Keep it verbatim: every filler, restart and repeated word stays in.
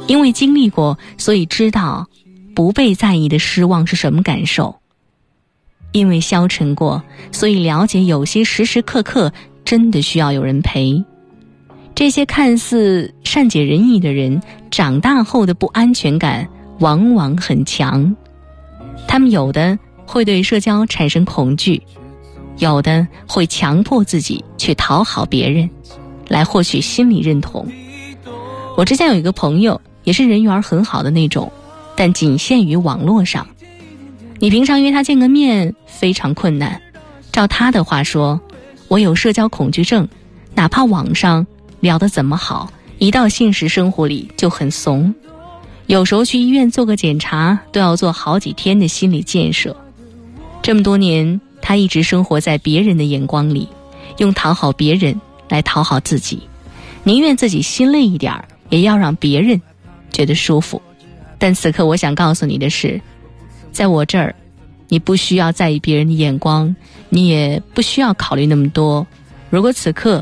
因为经历过，所以知道不被在意的失望是什么感受；因为消沉过，所以了解有些时时刻刻真的需要有人陪。这些看似善解人意的人，长大后的不安全感往往很强。他们有的会对社交产生恐惧，有的会强迫自己去讨好别人，来获取心理认同。我之前有一个朋友，也是人缘很好的那种，但仅限于网络上。你平常约他见个面非常困难。照他的话说，我有社交恐惧症，哪怕网上聊得怎么好，一到现实生活里就很怂。有时候去医院做个检查，都要做好几天的心理建设。这么多年，他一直生活在别人的眼光里，用讨好别人来讨好自己，宁愿自己心累一点，也要让别人觉得舒服。但此刻我想告诉你的是，在我这儿，你不需要在意别人的眼光，你也不需要考虑那么多。如果此刻